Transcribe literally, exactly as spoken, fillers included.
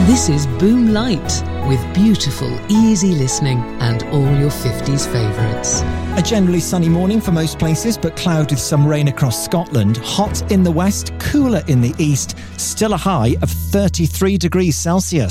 This is Boom Light, with beautiful, easy listening and all your fifties favourites. A generally sunny morning for most places, but cloud with some rain across Scotland. Hot in the west, cooler in the east. Still a high of thirty-three degrees Celsius.